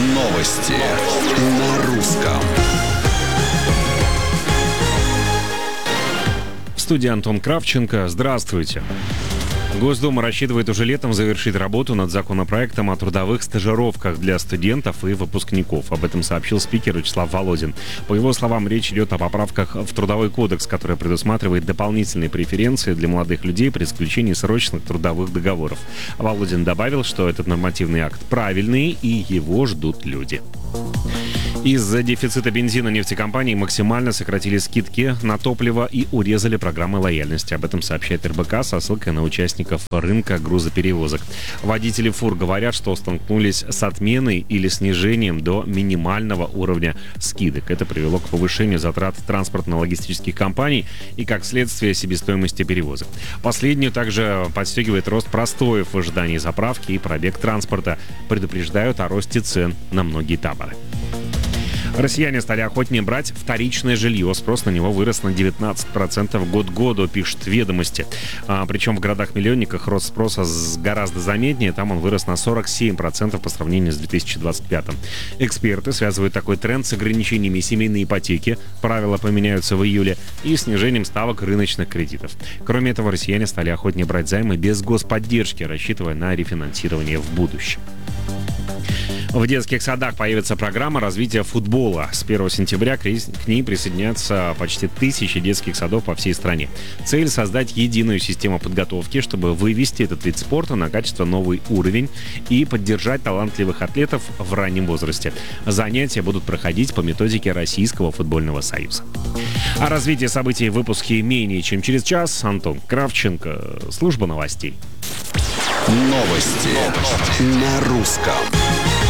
Новости на русском. В студии Антон Кравченко. Здравствуйте. Госдума рассчитывает уже летом завершить работу над законопроектом о трудовых стажировках для студентов и выпускников. Об этом сообщил спикер Вячеслав Володин. По его словам, речь идет о поправках в Трудовой кодекс, который предусматривает дополнительные преференции для молодых людей при заключении срочных трудовых договоров. Володин добавил, что этот нормативный акт правильный и его ждут люди. Из-за дефицита бензина нефтекомпании максимально сократили скидки на топливо и урезали программы лояльности. Об этом сообщает РБК со ссылкой на участников рынка грузоперевозок. Водители фур говорят, что столкнулись с отменой или снижением до минимального уровня скидок. Это привело к повышению затрат транспортно-логистических компаний и, как следствие, себестоимости перевозок. Последнюю также подстегивает рост простоев в ожидании заправки и пробег транспорта. Предупреждают о росте цен на многие товары. Россияне стали охотнее брать вторичное жилье. Спрос на него вырос на 19% год к году, пишут «Ведомости». Причем в городах-миллионниках рост спроса гораздо заметнее. Там он вырос на 47% по сравнению с 2025. Эксперты связывают такой тренд с ограничениями семейной ипотеки. Правила поменяются в июле. И снижением ставок рыночных кредитов. Кроме этого, россияне стали охотнее брать займы без господдержки, рассчитывая на рефинансирование в будущем. В детских садах появится программа развития футбола. С 1 сентября к ней присоединятся почти 1000 детских садов по всей стране. Цель — создать единую систему подготовки, чтобы вывести этот вид спорта на качественно новый уровень и поддержать талантливых атлетов в раннем возрасте. Занятия будут проходить по методике Российского футбольного союза. О развитии событий в выпуске менее чем через час. Антон Кравченко, служба новостей. Новости на русском.